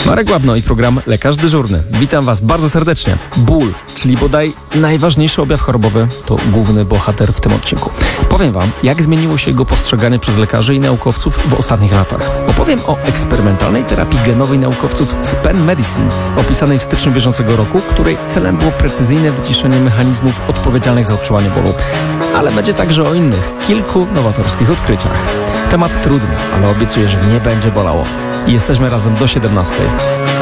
Marek Łabno i program Lekarz Dyżurny. Witam Was bardzo serdecznie. Ból, czyli bodaj najważniejszy objaw chorobowy, to główny bohater w tym odcinku. Powiem Wam, jak zmieniło się jego postrzeganie przez lekarzy i naukowców w ostatnich latach. Opowiem o eksperymentalnej terapii genowej naukowców z Penn Medicine, opisanej w styczniu bieżącego roku, której celem było precyzyjne wyciszenie mechanizmów odpowiedzialnych za odczuwanie bólu. Ale będzie także o innych, kilku nowatorskich odkryciach. Temat trudny, ale obiecuję, że nie będzie bolało. I jesteśmy razem do 17.